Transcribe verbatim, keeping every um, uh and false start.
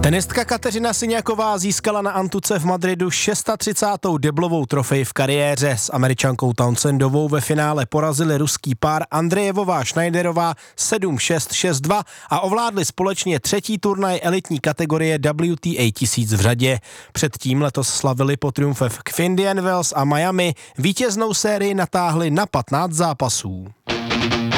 Tenistka Kateřina Syňaková získala na Antuce v Madridu třicátou šestou deblovou trofej v kariéře. S Američankou Townsendovou ve finále porazili ruský pár Andrejevová Schneiderová sedm šest šest dva a ovládli společně třetí turnaj elitní kategorie W T A tisíc v řadě. Předtím letos slavili po triumfech v Indian Wells a Miami. Vítěznou sérii natáhli na patnáct zápasů.